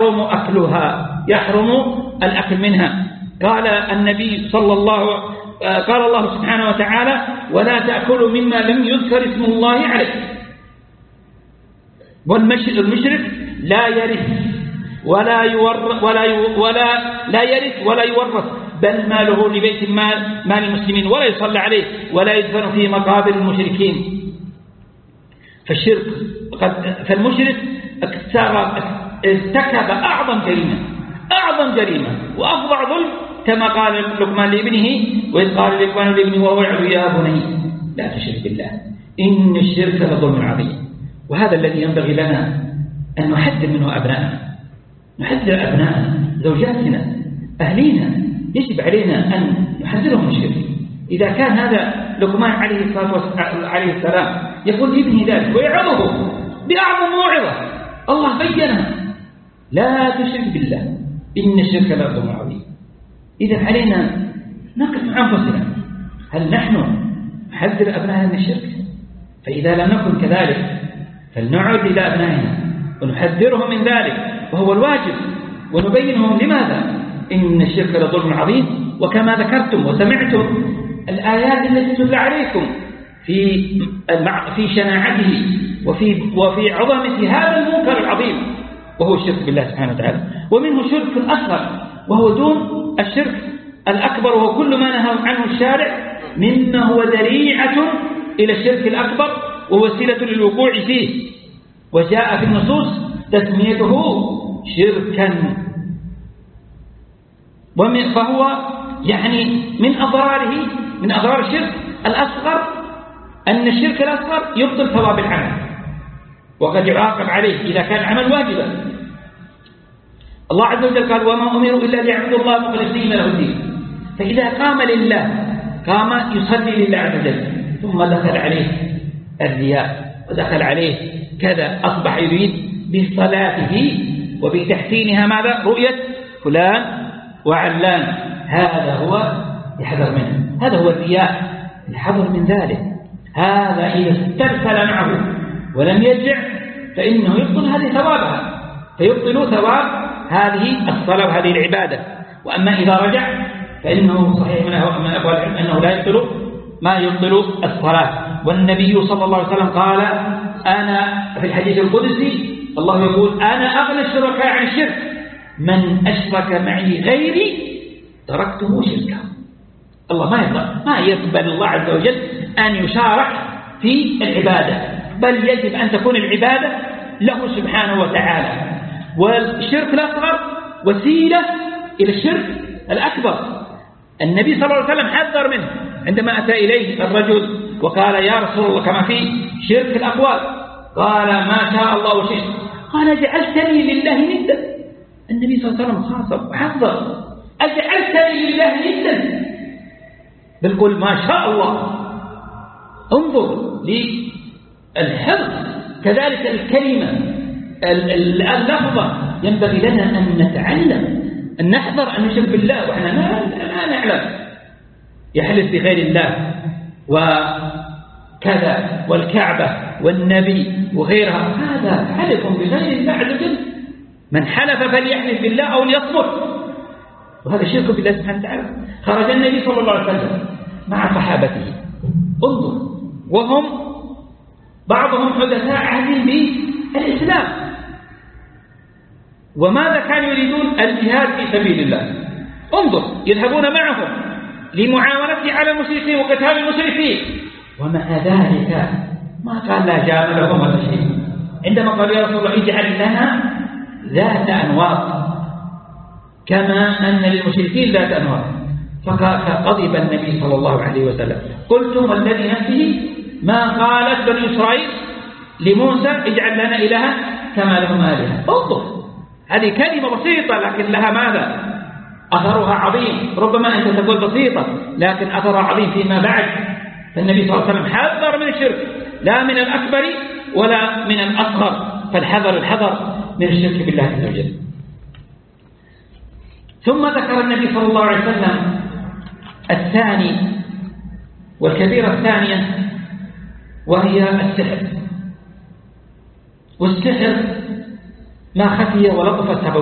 أكلها، يحرم الأكل منها. قال النبي قال الله سبحانه وتعالى: ولا تأكلوا مما لم يذكر اسم الله عليه. والمشرك لا يرث ولا يورث، بل ماله لبيت مال المسلمين، ولا يصلى عليه ولا يدفن في مقابر المشركين. فالمشرك ارتكب أعظم جريمة وأفظع ظلم، كما قال لقمان لابنه: وإذ قال لقمان لابنه وهو يعظه: يا بني لا تشرك بالله إن الشرك لظلم عظيم. وهذا الذي ينبغي لنا أن نحذر منه أبنائنا، نحذر أبنائنا، زوجاتنا، أهلينا، يجب علينا أن نحذرهم من الشرك. إذا كان هذا لقمان عليه السلام يقول لابنه ذلك ويعظه بأعظم موعظة، الله بينها: لا تشرك بالله إن الشرك لظلم عظيم. إذا علينا نقف مع أنفسنا، هل نحن نحذر أبنائنا من الشرك؟ فإذا لم نكن كذلك فلنعد إلى أبنائنا ونحذرهم من ذلك، وهو الواجب، ونبينهم لماذا إن الشرك لظلم عظيم. وكما ذكرتم وسمعتم الآيات التي تتلى عليكم في شناعته وفي عظمة هذا المنكر العظيم، وهو الشرك بالله سبحانه وتعالى. ومنه شرك أصغر وهو دون الشرك الأكبر، وهو كل ما نهى عنه الشارع مما هو ذريعة إلى الشرك الأكبر ووسيلة للوقوع فيه، وجاء في النصوص تسميته شركا. فهو يعني من أضرار الشرك الأصغر أن الشرك الأصغر يبطل ثواب العمل، وقد يعاقب عليه إذا كان عمل واجبا. الله عز وجل قال: وما أمروا إلا ليعبدوا الله مخلصين له الدين. فإذا قام لله، قام يصلي لله عز وجل، ثم دخل عليه الرياء ودخل عليه كذا، أصبح يريد بصلاته وبتحسينها ماذا؟ رؤية فلان وعلان. هذا هو يحذر منه، هذا هو الرياء، الحذر من ذلك. هذا إذا استرسل معه ولم يرجع فإنه يبطل هذه ثوابها، فيبطل ثواب هذه الصلاة وهذه العبادة. وأما إذا رجع فإنه صحيح من أقوال العلم أنه لا يبطل ما يبطل الصلاة. والنبي صلى الله عليه وسلم قال: أنا في الحديث القدسي الله يقول: أنا أغنى الشركاء عن الشرك، من أشرك معي غيري تركته شركا. الله ما يقبل الله عز وجل أن يشارك في العبادة، بل يجب أن تكون العبادة له سبحانه وتعالى. والشرك الأصغر وسيلة إلى الشرك الأكبر. النبي صلى الله عليه وسلم حذر منه عندما أتى إليه الرجل وقال: يا رسول الله، كما في شرك الأقوال، قال: ما شاء الله وشئت. قال: جعلتني لله ندا. النبي صلى الله عليه وسلم خاصب وحذر: أجعلتني لله ندا؟ بل قل ما شاء الله. انظر للحفظ. كذلك الكلمة اللفظة ينبغي لنا أن نتعلم، أن نحذر أن نشرك بالله وإحنا ما نعلم. يحلف بغير الله وكذا والكعبة والنبي وغيرها، هذا حلف بغير الله عز وجل. من حلف فليحلف بالله أو ليصمت، وهذا شرك بالله سبحانه وتعالى. خرج النبي صلى الله عليه وسلم مع صحابته، انظر، وهم بعضهم حدثاء عهد بالإسلام، وماذا كانوا يريدون؟ الجهاد في سبيل الله. انظر، يذهبون معهم لمعاونته على المشركين وقتال المشركين، ومع ذلك ما قال لا جاب لهم ولا شيء. عندما قال: يا رسول الله، اجعل لنا ذات أنواط كما أن للمشركين ذات أنواط. فغضب النبي صلى الله عليه وسلم: قلتم والذي نفسه ما قالت بني إسرائيل لموسى: اجعل لنا إلها كما لهم آلهة. انظر، هذه كلمة بسيطة لكن لها ماذا؟ أثرها عظيم. ربما أنت تقول بسيطة لكن أثرها عظيم فيما بعد. فالنبي صلى الله عليه وسلم حذر من الشرك، لا من الأكبر ولا من الأصغر، الحذر من الشرك بالله عز وجل. ثم ذكر النبي صلى الله عليه وسلم الثاني والكبيرة الثانية، وهي السحر. والسحر ما خفي ولطف سببه.